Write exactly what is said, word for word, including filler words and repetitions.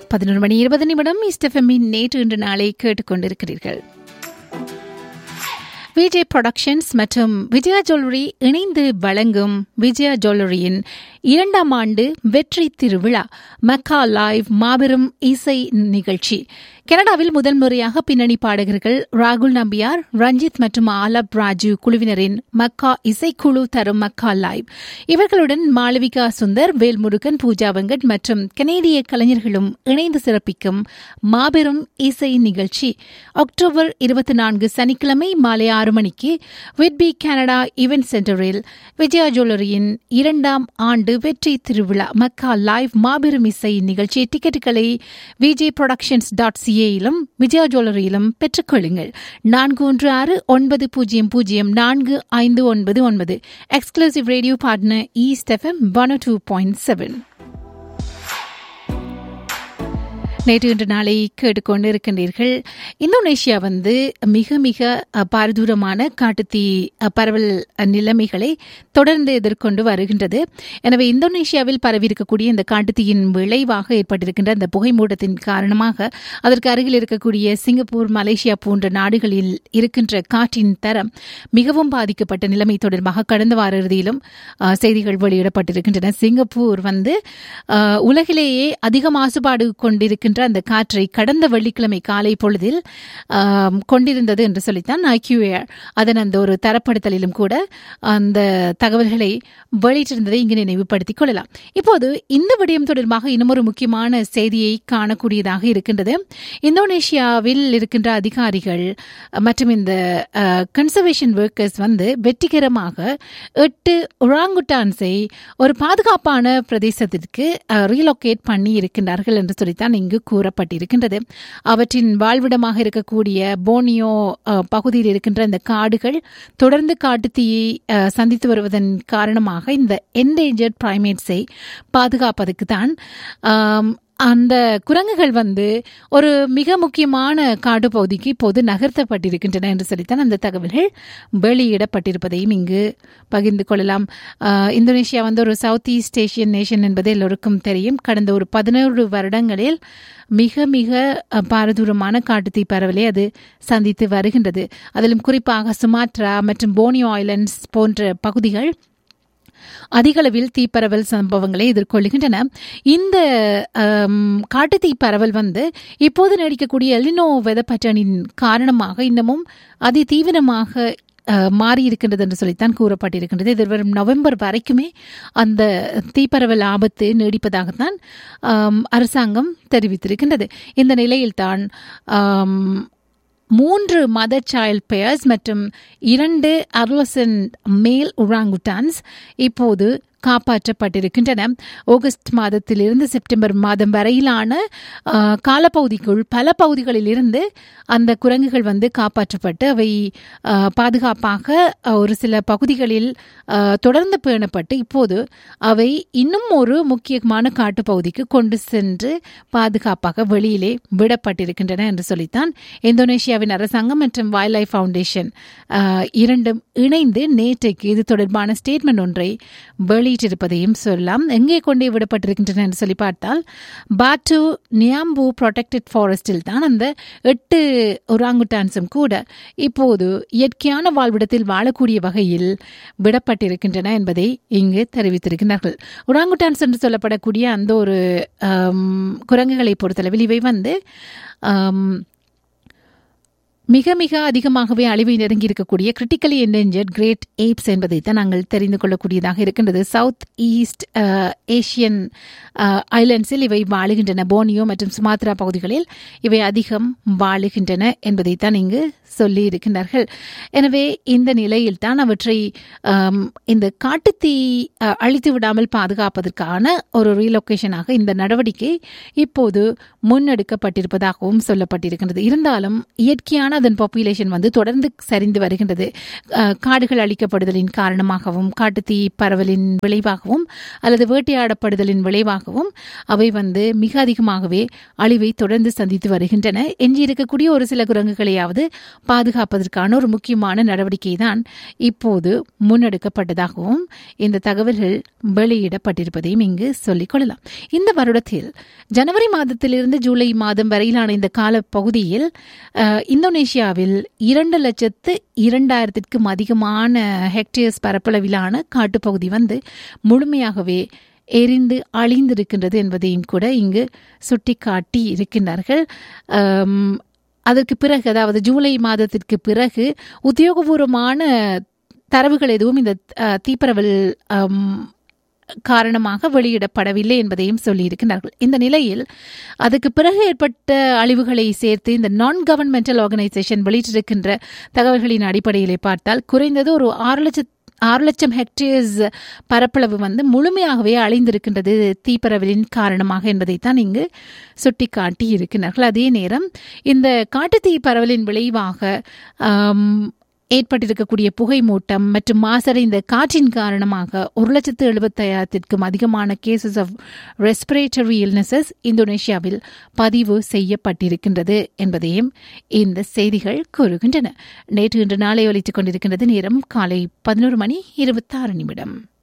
பதினொரு மணி இருபது நிமிடம் இஸ்டெஃபெம்மின் நேற்று இன்று நாளை கேட்டுக்கொண்டிருக்கிறீர்கள். விஜய் புரொடக்ஷன்ஸ் மற்றும் விஜயா ஜுவல்லரி இணைந்து வழங்கும் விஜயா ஜுவல்லரியின் இரண்டாம் ஆண்டு வெற்றி திருவிழா மக்கா லைவ் மாபெரும் இசை நிகழ்ச்சி. கனடாவில் முதல் முறையாக பின்னணி பாடகர்கள் ராகுல் நம்பியார், ரஞ்சித் மற்றும் ஆலப் ராஜு குழுவினரின் மக்கா இசைக்குழு தரும் மக்கா லைவ். இவர்களுடன் மாளவிகா சுந்தர், வேல்முருகன், பூஜா வெங்கட் மற்றும் கனேடிய கலைஞர்களும் இணைந்து சிறப்பிக்கும் மாபெரும் இசை நிகழ்ச்சி அக்டோபர் இருபத்தி நான்கு சனிக்கிழமை மாலை ஆறு மணிக்கு விட்பி கனடா ஈவென்ட் சென்டரில் விஜயா ஜுவல்லரியின் இரண்டாம் ஆண்டு வெற்றி திருவிழா மக்கா லைவ் மாபெரும் இசை நிகழ்ச்சி டிக்கெட்டுகளை விஜய் புரொடக்ஷன்ஸ் டாட் சிஏயிலும் விஜயா ஜுவல்லரியிலும் பெற்றுக்கொள்ளுங்கள். நான்கு ஒன்று ஆறு ஒன்பது பூஜ்ஜியம் பூஜ்ஜியம் நான்கு ஐந்து ஒன்பது ஒன்பது. Exclusive radio partner east FM one two point seven. நேற்று இன்று நாளை கேட்டுக்கொண்டு இருக்கின்றீர்கள். இந்தோனேஷியா வந்து மிக மிக பாரதூரமான காட்டுத்தீ பரவல் நிலைமைகளை தொடர்ந்து எதிர்கொண்டு வருகின்றது. எனவே இந்தோனேஷியாவில் பரவியிருக்கக்கூடிய இந்த காட்டுத்தீயின் விளைவாக ஏற்பட்டிருக்கின்ற இந்த புகைமூட்டத்தின் காரணமாக அதற்கு அருகில் இருக்கக்கூடிய சிங்கப்பூர், மலேசியா போன்ற நாடுகளில் இருக்கின்ற காற்றின் தரம் மிகவும் பாதிக்கப்பட்ட நிலைமை தொடர்பாக கடந்த வார இறுதியிலும் செய்திகள் வெளியிடப்பட்டிருக்கின்றன. சிங்கப்பூர் வந்து உலகிலேயே அதிக மாசுபாடு கொண்டிருக்கின்ற அந்த காற்றை கடந்த வெள்ளிக்கிழமை காலை பொழுதில் கொண்டிருந்தது என்று சொல்லித்தான் ஐக்யூஏஆர் அதன் அந்த ஒரு தரப்படுத்தலிலும் கூட அந்த தகவல்களை வெளியிட்டிருந்ததை இங்கு நினைவுபடுத்திக் கொள்ளலாம். இப்போது இந்த விடயம் தொடர்பாக இன்னும் முக்கியமான செய்தியை காணக்கூடியதாக இருக்கின்றது. இந்தோனேஷியாவில் இருக்கின்ற அதிகாரிகள் மற்றும் இந்த கன்சர்வேஷன் ஒர்க்கர்ஸ் வந்து வெற்றிகரமாக எட்டு ஒராங்குட்டான்ஸை ஒரு பாதுகாப்பான பிரதேசத்திற்கு ரீலோகேட் பண்ணி இருக்கின்றார்கள் என்று சொல்லித்தான் இங்கு கூறப்பட்டிருக்கின்றது. அவற்றின் வாழ்விடமாக இருக்கக்கூடிய போனியோ பகுதியில் இருக்கின்ற இந்த காடுகள் தொடர்ந்து காட்டுத்தீயை சந்தித்து வருவதன் காரணமாக இந்த என்டேஞ்சர்ட் பிரைமேட்ஸை பாதுகாப்பதற்கு தான் அந்த குரங்குகள் வந்து ஒரு மிக முக்கியமான காடு பகுதிக்கு இப்போது நகர்த்தப்பட்டிருக்கின்றன என்று சொல்லித்தான் அந்த தகவல்கள் வெளியிடப்பட்டிருப்பதையும் இங்கு பகிர்ந்து கொள்ளலாம். இந்தோனேஷியா வந்து ஒரு சவுத் ஈஸ்ட் ஏஷியன் நேஷன் என்பது எல்லோருக்கும் தெரியும். கடந்த ஒரு பதினோரு வருடங்களில் மிக மிக பாரதூரமான காட்டுத்தீ பரவலை அது சந்தித்து வருகின்றது. அதிலும் குறிப்பாக சுமாத்ரா மற்றும் போனியோ ஐலண்ட்ஸ் போன்ற பகுதிகள் அதிகளவில் தீப்பரவல் சம்பவங்களை எதிர்கொள்கின்றன. இந்த காட்டுத்தீ பரவல் வந்து இப்போது நீடிக்கக்கூடிய எல்னினோ வெதர் பேட்டர்னின் காரணமாக இன்னமும் அதி தீவிரமாக மாறி இருக்கின்றது என்று சொல்லித்தான் கூறப்பட்டிருக்கின்றது. எதிர்வரும் நவம்பர் வரைக்குமே அந்த தீப்பரவல் ஆபத்து நீடிப்பதாகத்தான் அரசாங்கம் தெரிவித்திருக்கின்றது. இந்த நிலையில்தான் மூன்று மதர் சைல்ட் பேர்ஸ் மற்றும் இரண்டு அட்லசன்ட் மேல் ஒராங்குட்டான்ஸ் இப்போது காப்பாற்றப்பட்டிருக்கின்றன. ஆகஸ்ட் மாதத்திலிருந்து செப்டம்பர் மாதம் வரையிலான காலப்பகுதிக்குள் பல பகுதிகளில் இருந்து அந்த குரங்குகள் வந்து காப்பாற்றப்பட்டு அவை பாதுகாப்பாக ஒரு சில பகுதிகளில் தொடர்ந்து பேணப்பட்டு இப்போது அவை இன்னும் ஒரு முக்கியமான காட்டுப்பகுதிக்கு கொண்டு சென்று பாதுகாப்பாக வெளியிலே விடப்பட்டிருக்கின்றன என்று சொல்லித்தான் இந்தோனேஷியாவின் அரசாங்கம் மற்றும் வைல்ட் லைஃப் ஃபவுண்டேஷன் இரண்டும் இணைந்து நேற்றைக்கு இது தொடர்பான ஸ்டேட்மெண்ட் ஒன்றை வெளியிட்டிருப்பதையும் சொல்லலாம். எங்கே கொண்டே விடப்பட்டிருக்கின்றன என்று சொல்லி பார்த்தால் பாட்டு நியாம்பு ப்ரொடெக்டட் ஃபாரஸ்டில் தான் அந்த எட்டு ஒராங்குட்டான்ஸும் கூட இப்போது இயற்கையான வாழ்விடத்தில் வாழக்கூடிய வகையில் விடப்பட்டிருக்கின்றன என்பதை இங்கு தெரிவித்திருக்கிறார்கள். ஒராங்குட்டான்ஸ் என்று சொல்லப்படக்கூடிய அந்த ஒரு குரங்குகளை பொறுத்தளவில் இவை வந்து மிக மிக அதிகமாகவே அழிவை நெருங்கி இருக்கக்கூடிய கிரிட்டிக்கலி என்டேஞ்சர்ட் கிரேட் ஏப்ஸ் என்பதைத்தான் நாங்கள் தெரிந்து கொள்ளக்கூடியதாக இருக்கின்றது. சவுத் ஈஸ்ட் ஏஷியன் ஐலண்ட்ஸில் இவை வாழுகின்றன. போனியோ மற்றும் சுமாத்ரா பகுதிகளில் இவை அதிகம் வாழுகின்றன என்பதைத்தான் இங்கு சொல்லி இருக்கின்றார்கள். எனவே இந்த நிலையில்தான் அவற்றை இந்த காட்டுத்தீ அழித்து விடாமல் பாதுகாப்பதற்கான ஒரு ரீலொகேஷனாக இந்த நடவடிக்கை இப்போது முன்னெடுக்கப்பட்டிருப்பதாகவும் சொல்லப்பட்டிருக்கின்றது. இருந்தாலும் இயற்கையான அதன் பாப்புலேஷன் வந்து தொடர்ந்து சரிந்து வருகின்றது. காடுகள் அழிக்கப்படுதலின் காரணமாகவும் காட்டுத்தீ பரவலின் விளைவாகவும் அல்லது வேட்டையாடப்படுதலின் விளைவாகவும் அவை வந்து மிக அதிகமாகவே அழிவை தொடர்ந்து சந்தித்து வருகின்றன. எஞ்சியிருக்கக்கூடிய ஒரு சில குரங்குகளையாவது பாதுகாப்பதற்கான ஒரு முக்கியமான நடவடிக்கை தான் இப்போது முன்னெடுக்கப்பட்டதாகவும் இந்த தகவல்கள் வெளியிடப்பட்டிருப்பதையும் இங்கு சொல்லிக் கொள்ளலாம். இந்த வருடத்தில் ஜனவரி மாதத்திலிருந்து ஜூலை மாதம் வரையிலான இந்த கால பகுதியில் இந்தோனேஷியாவில் இரண்டு லட்சத்து இரண்டாயிரத்திற்கும் அதிகமான ஹெக்டேர்ஸ் பரப்பளவிலான காட்டுப்பகுதி வந்து முழுமையாகவே எரிந்து அழிந்திருக்கின்றது என்பதையும் கூட இங்கு சுட்டிக்காட்டி இருக்கின்றார்கள். அதற்கு பிறகு, அதாவது ஜூலை மாதத்திற்கு பிறகு உத்தியோகபூர்வமான தரவுகள் எதுவும் இந்த தீப்பரவல் காரணமாக வெளியிடப்படவில்லை என்பதையும் சொல்லியிருக்கிறார்கள். இந்த நிலையில் அதுக்கு பிறகு ஏற்பட்ட அழிவுகளை சேர்த்து இந்த நான் கவர்மெண்டல் ஆர்கனைசேஷன் வெளியிட்டிருக்கின்ற தகவல்களின் அடிப்படையிலே பார்த்தால் குறைந்தது ஒரு ஆறு லட்சம் ஆறு லட்சம் ஹெக்டேர்ஸ் பரப்பளவு வந்து முழுமையாகவே அழிந்திருக்கின்றது தீப்பரவலின் காரணமாக என்பதைத்தான் இங்கு சுட்டிக்காட்டி இருக்கிறார்கள். அதே நேரம் இந்த காட்டுத்தீ பரவலின் விளைவாக ஏற்பட்டிருக்கக்கூடிய புகை மூட்டம் மற்றும் மாசடைந்த காற்றின் காரணமாக ஒரு லட்சத்து எழுபத்தி ஐயாயிரத்திற்கும் அதிகமான கேசஸ் ஆஃப் ரெஸ்பிரேட்டரி இல்னஸஸ் இந்தோனேஷியாவில் பதிவு செய்யப்பட்டிருக்கின்றது என்பதையும் இந்த செய்திகள் கூறுகின்றன. நேற்று இன்று நாளை ஒலித்துக் கொண்டிருக்கின்றது. நேரம் காலை பதினோரு மணி இருபத்தி ஆறு நிமிடம்.